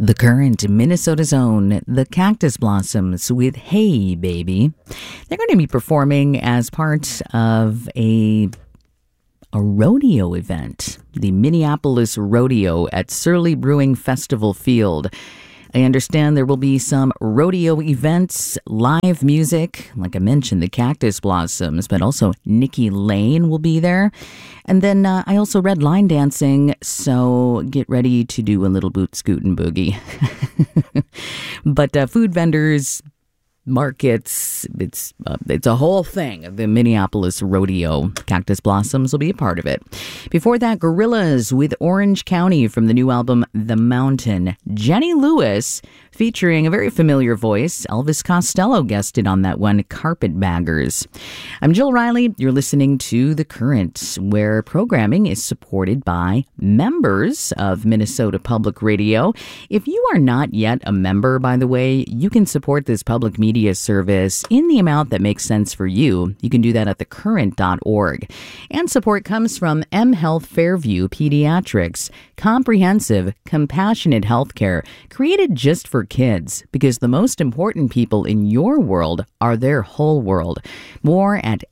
The Current, Minnesota's own, the Cactus Blossoms with Hey Baby. They're going to be performing as part of a rodeo event, the Minneapolis Rodeo at Surly Brewing Festival Field. I understand there will be some rodeo events, live music, like I mentioned, the Cactus Blossoms, but also Nikki Lane will be there. And then I also read line dancing, so get ready to do a little boot scoot and boogie. But food vendors, markets, it's a whole thing. The Minneapolis Rodeo. Cactus Blossoms will be a part of it. Before that, Gorillaz with Orange County from the new album The Mountain. Jenny Lewis featuring a very familiar voice. Elvis Costello guested on that one, Carpetbaggers. I'm Jill Riley. You're listening to The Current, where programming is supported by members of Minnesota Public Radio. If you are not yet a member, by the way, you can support this public media service in the amount that makes sense for you. You can do that at thecurrent.org. And support comes from M Health Fairview Pediatrics, comprehensive, compassionate healthcare created just for kids, because the most important people in your world are their whole world. More at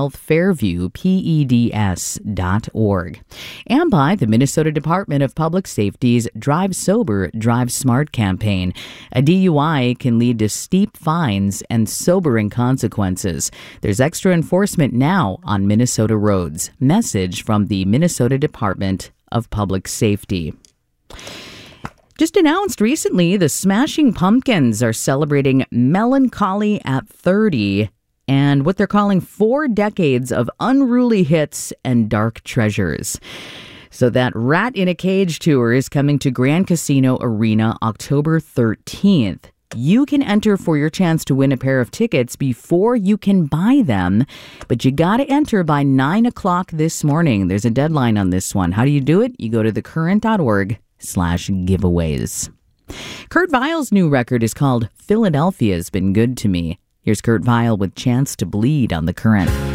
mhealthfairviewpeds.org. And by the Minnesota Department of Public Safety's Drive Sober, Drive Smart campaign. A DUI can lead to steep fines and sobering consequences. There's extra enforcement now on Minnesota roads. Message from the Minnesota Department of Public Safety. Just announced recently, the Smashing Pumpkins are celebrating Melancholy at 30 and what they're calling 4 decades of unruly hits and dark treasures. So that Rat in a Cage tour is coming to Grand Casino Arena October 13th. You can enter for your chance to win a pair of tickets before you can buy them, but you got to enter by 9 o'clock this morning. There's a deadline on this one. How do you do it? You go to thecurrent.org/giveaways. Kurt Vile's new record is called Philadelphia's Been Good to Me. Here's Kurt Vile with Chance to Bleed on The Current.